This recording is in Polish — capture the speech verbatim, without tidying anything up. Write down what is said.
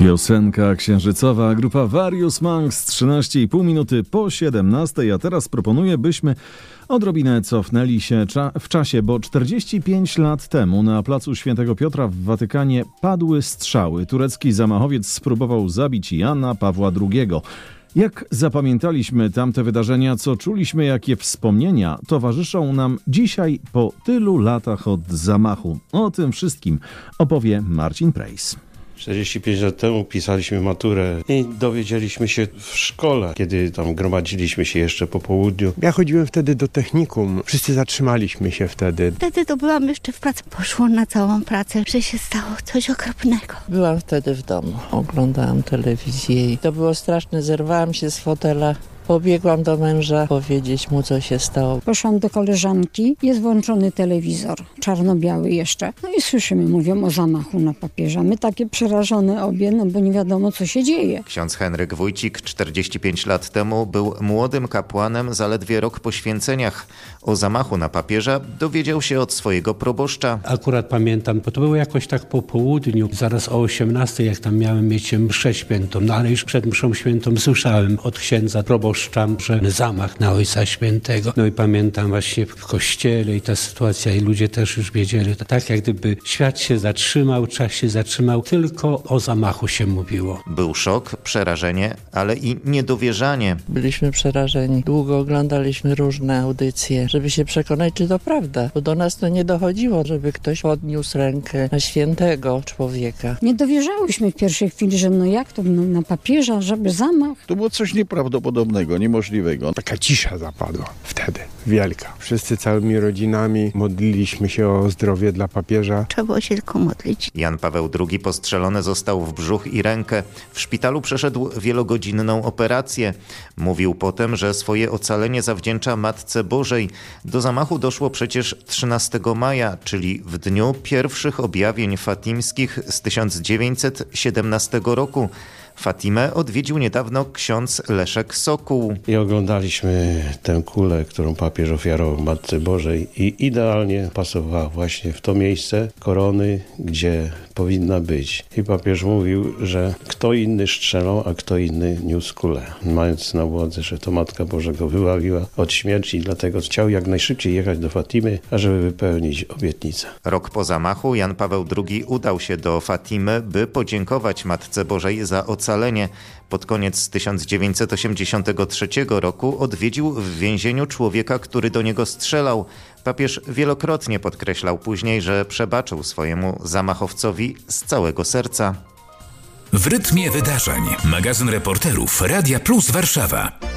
Piosenka księżycowa, grupa Various Monks, trzynaście i pół minuty po siedemnastej, a teraz proponuję, byśmy odrobinę cofnęli się cza- w czasie, bo czterdzieści pięć lat temu na placu Świętego Piotra w Watykanie padły strzały. Turecki zamachowiec spróbował zabić Jana Pawła drugiego. Jak zapamiętaliśmy tamte wydarzenia, co czuliśmy, jakie wspomnienia towarzyszą nam dzisiaj po tylu latach od zamachu. O tym wszystkim opowie Marcin Prejs. czterdzieści pięć lat temu pisaliśmy maturę i dowiedzieliśmy się w szkole, kiedy tam gromadziliśmy się jeszcze po południu. Ja chodziłem wtedy do technikum. Wszyscy zatrzymaliśmy się wtedy. Wtedy to byłam jeszcze w pracy. Poszło na całą pracę, że się stało coś okropnego. Byłam wtedy w domu. Oglądałam telewizję i to było straszne. Zerwałam się z fotela. Pobiegłam do męża powiedzieć mu, co się stało. Poszłam do koleżanki, jest włączony telewizor, czarno-biały jeszcze. No i słyszymy, mówią o zamachu na papieża. My takie przerażone obie, no bo nie wiadomo, co się dzieje. Ksiądz Henryk Wójcik czterdzieści pięć lat temu był młodym kapłanem, zaledwie rok po święceniach. O zamachu na papieża dowiedział się od swojego proboszcza. Akurat pamiętam, bo to było jakoś tak po południu, zaraz o osiemnastej, jak tam miałem mieć mszę świętą, no ale już przed mszą świętą słyszałem od księdza proboszcza, że zamach na Ojca Świętego. No i pamiętam właśnie w kościele i ta sytuacja i ludzie też już wiedzieli. To tak jak gdyby świat się zatrzymał, czas się zatrzymał, tylko o zamachu się mówiło. Był szok, przerażenie, ale i niedowierzanie. Byliśmy przerażeni. Długo oglądaliśmy różne audycje, żeby się przekonać, czy to prawda. Bo do nas to nie dochodziło, żeby ktoś podniósł rękę na świętego człowieka. Nie dowierzałyśmy w pierwszej chwili, że no jak to no, na papieża, żeby zamach. To było coś nieprawdopodobnego, niemożliwego. Taka cisza zapadła wtedy, wielka. Wszyscy całymi rodzinami modliliśmy się o zdrowie dla papieża. Trzeba było się tylko modlić. Jan Paweł drugi postrzelony został w brzuch i rękę. W szpitalu przeszedł wielogodzinną operację. Mówił potem, że swoje ocalenie zawdzięcza Matce Bożej. Do zamachu doszło przecież trzynastego maja, czyli w dniu pierwszych objawień fatimskich z tysiąc dziewięćset siedemnastego roku. Fatimę odwiedził niedawno ksiądz Leszek Sokół. I oglądaliśmy tę kulę, którą papież ofiarował Matce Bożej i idealnie pasowała właśnie w to miejsce korony, gdzie powinna być. I papież mówił, że kto inny strzelał, a kto inny niósł kulę. Mając na uwadze, że to Matka Boża go wybawiła od śmierci, dlatego chciał jak najszybciej jechać do Fatimy, ażeby wypełnić obietnicę. Rok po zamachu Jan Paweł drugi udał się do Fatimy, by podziękować Matce Bożej za ocalenie. Pod koniec tysiąc dziewięćset osiemdziesiątego trzeciego roku odwiedził w więzieniu człowieka, który do niego strzelał. Papież wielokrotnie podkreślał później, że przebaczył swojemu zamachowcowi z całego serca. W rytmie wydarzeń. Magazyn reporterów Radia Plus Warszawa.